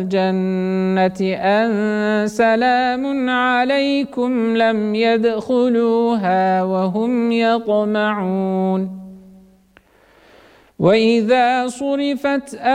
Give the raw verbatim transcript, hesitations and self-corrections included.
الجنة أن سلام عليكم لم يدخلوها وهم يطمعون وإذا صرفت